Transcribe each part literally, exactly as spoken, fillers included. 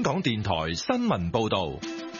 港電台新聞報道。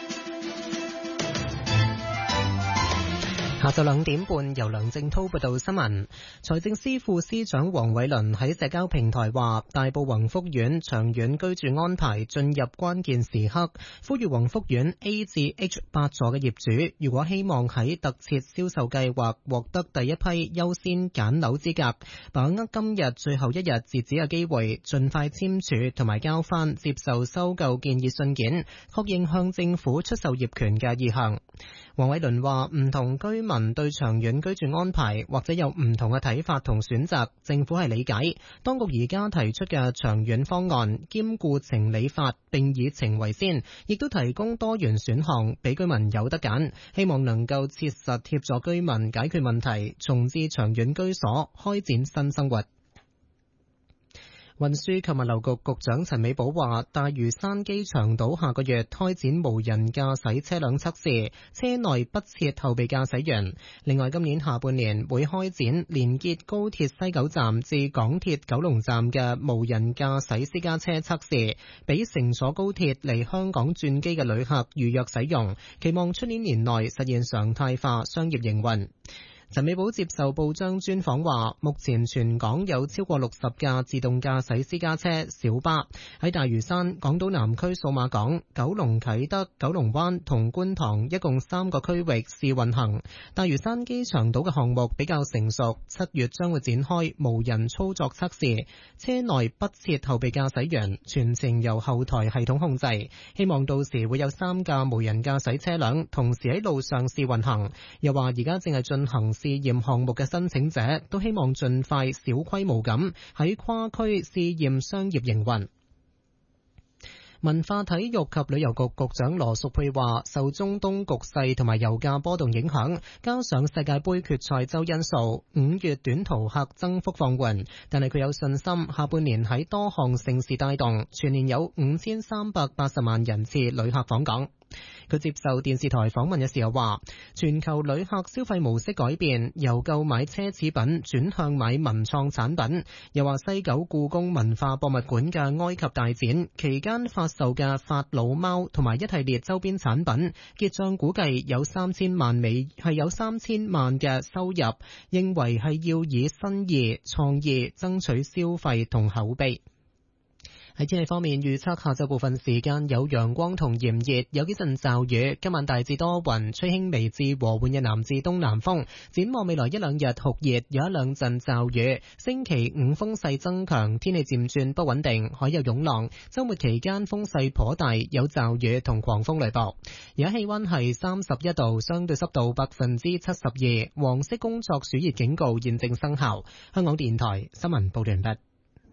下晝兩點半，由梁正濤報道新聞。財政司副司長黃偉綸喺社交平台話，大埔宏福苑長遠居住安排進入關鍵時刻，呼籲宏福苑 A 至 H 八座嘅業主，如果希望喺特設銷售計劃獲得第一批優先揀樓資格，把握今日最後一日截止嘅機會，盡快簽署同埋交翻接受收購建議信件，確認向政府出售業權嘅意向。黃偉綸話，唔同居民對長遠居住安排或者有唔同嘅睇法同選擇，政府係理解。當局而家提出嘅長遠方案兼顧情理法，並以情為先，亦都提供多元選項俾居民有得揀，希望能夠切實協助居民解決問題，重置長遠居所，開展新生活。運輸及物流局局長陳美寶話，大嶼山機場島下個月開展無人駕駛車輛測試，車內不設後備駕駛員。另外，今年下半年會開展連結高鐵西九站至港鐵九龍站嘅無人駕駛私家車測試，俾乘坐高鐵嚟香港轉機嘅旅客預約使用，期望出年年內實現常態化商業營運。陳美寶接受報章專訪話，目前全港有超過六十架自動駕駛私家車、小巴喺大嶼山、港島南區數碼港、九龍啟德、九龍灣同觀塘一共三個區域試運行。大嶼山機場島嘅項目比較成熟，七月將會展開無人操作測試，車內不設後備駕駛員，全程由後台系統控制。希望到時會有三架無人駕駛車輛同時喺路上試運行。又話而家正係進行試驗項目嘅申請者都希望盡快小規模咁喺跨區試驗商業營運。文化體育及旅遊局局長羅淑佩話，受中東局勢同埋油價波動影響，加上世界盃決賽周因素，五月短途客增幅放緩，但係佢有信心下半年喺多項盛事帶動，全年有五千三百八十萬人次旅客訪港。佢接受電視台訪問嘅時候話，全球旅客消費模式改變，由購買奢侈品轉向買文創產品。又話西九故宮文化博物館嘅埃及大展期間發售嘅法老貓同埋一系列周邊產品結賬估計有三千萬美係有三千萬嘅收入，認為係要以新意創意爭取消費同口碑。喺天氣方面，預測下晝部分時間有陽光同炎熱，有幾陣驟雨。今晚大致多雲，吹輕微至和緩嘅南至東南風。展望未來一兩日酷熱，有一兩陣驟雨。星期五風勢增強，天氣漸轉不穩定，海有湧浪。週末期間風勢頗大，有驟雨同狂風雷暴。而家氣溫係三十一度，相對濕度百分之七十二。黃色工作暑熱警告現正生效。香港電台新聞報道完畢。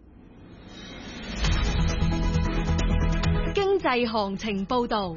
經濟行情報道。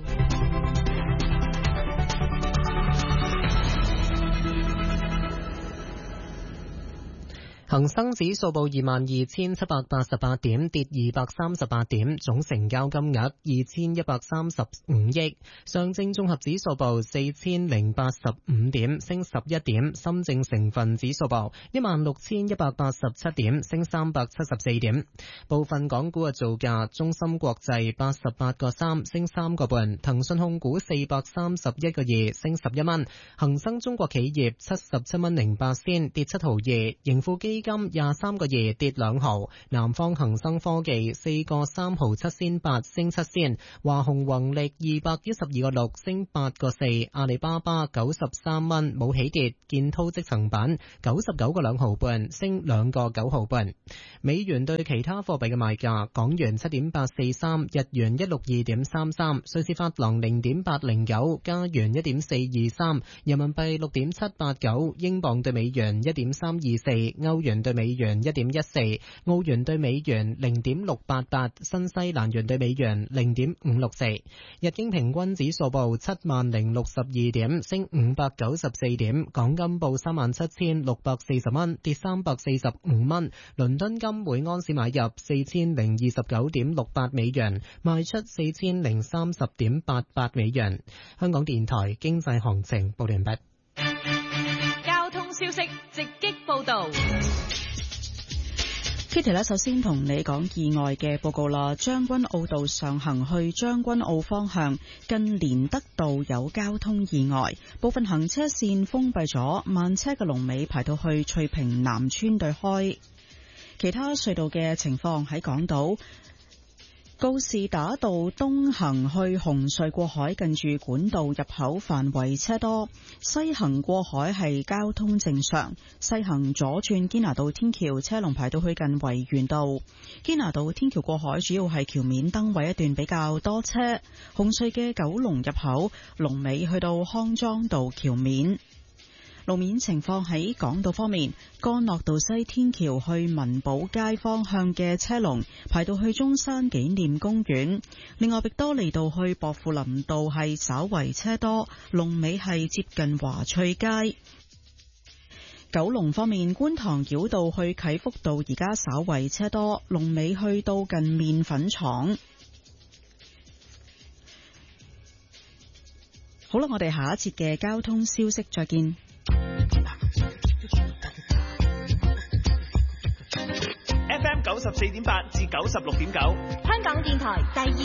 恒生指數報二萬二千七百八十八點，跌二百三十八點，總成交金額二千一百三十五億。上證綜合指數報四千零八十五點，升十一點。深證成分指數報一萬六千一百八十七點，升三百七十四點。部分港股嘅造價：中芯國際八十八個三，升三個半；騰訊控股四百三十一個二，升十一蚊；恒生中國企業七十七蚊零八仙，跌七毫二；盈富基金廿三個二，跌兩毫；南方恒生科技四個三毫七仙八，升七仙；華虹宏力二百一十二個六，升八個四；阿里巴巴九十三蚊，冇起跌；建滔積層板九十九個兩毫半，升兩個九毫半。美元對其他貨幣嘅賣價：港元七點八四三，日元一六二點三三，瑞士法郎零點八零九，加元一點四二三，人民幣六點七八九，英鎊對美元一點三二四，歐元對美元一點一四，澳元對美元零點六八八，新西蘭元對美元零點五六四。日經平均指數報七萬零六十二點，升五百九十四點。港金報三萬七千六百四十蚊，跌三百四十五蚊。倫敦金每安士買入四千零二十九點六八美元，賣出四千零三十點八八美元。香港電台經濟行情報完畢。 交通消息直擊報道。 Kitty 咧，首先同你講意外嘅報告啦。將軍澳道上行去將軍澳方向，近連德道有交通意外，部分行車線封閉咗，慢車嘅龍尾排到去翠屏南村對開。其他隧道嘅情況喺港島。告士打道東行去紅隧過海，近住管道入口範圍車多；西行過海係交通正常。西行左轉堅拿道天橋，車龍排到去近維園道。堅拿道天橋過海主要係橋面燈位一段比較多車。紅隧嘅九龍入口龍尾去到康莊道橋面。路面情況喺港島方面，干諾道西天橋去文寶街方向嘅車龍排到去中山紀念公園。另外，域多利道去薄扶林道係稍為車多，龍尾係接近華翠街。九龍方面，觀塘繞道去啟福道而家稍為車多，龍尾去到近麵粉廠。好啦，我哋下一節嘅交通消息再見。 F M 九十四點八至九十六點九， 香港電台第二